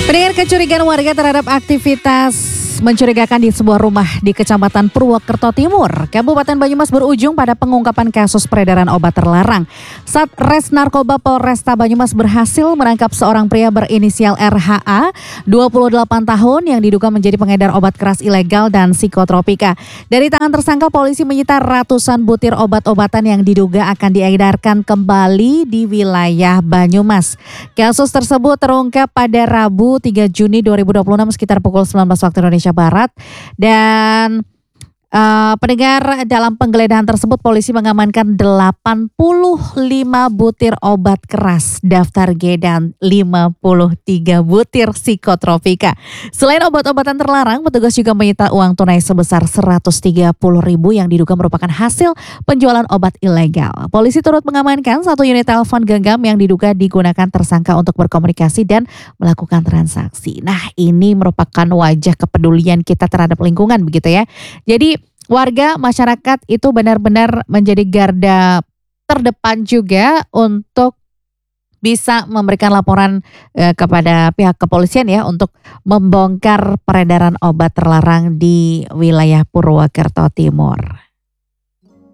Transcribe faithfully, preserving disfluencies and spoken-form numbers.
Pendengar, kecurigaan warga terhadap aktivitas mencurigakan di sebuah rumah di Kecamatan Purwokerto Timur, Kabupaten Banyumas berujung pada pengungkapan kasus peredaran obat terlarang. Satres Narkoba Polresta Banyumas berhasil menangkap seorang pria berinisial R H A, dua puluh delapan tahun, yang diduga menjadi pengedar obat keras ilegal dan psikotropika. Dari tangan tersangka, polisi menyita ratusan butir obat-obatan yang diduga akan diedarkan kembali di wilayah Banyumas. Kasus tersebut terungkap pada Rabu tiga Juni dua ribu dua puluh enam sekitar pukul sembilan belas waktu Indonesia Barat, dan uh, pendengar, dalam penggeledahan tersebut polisi mengamankan delapan puluh lima butir obat keras daftar G dan lima puluh tiga butir psikotropika. Selain obat-obatan terlarang, petugas juga menyita uang tunai sebesar seratus tiga puluh ribu yang diduga merupakan hasil penjualan obat ilegal. Polisi turut mengamankan satu unit telepon genggam yang diduga digunakan tersangka untuk berkomunikasi dan melakukan transaksi. Nah, ini merupakan wajah kepedulian kita terhadap lingkungan, begitu ya. Jadi warga masyarakat itu benar-benar menjadi garda terdepan juga untuk bisa memberikan laporan eh, kepada pihak kepolisian ya, untuk membongkar peredaran obat terlarang di wilayah Purwokerto Timur.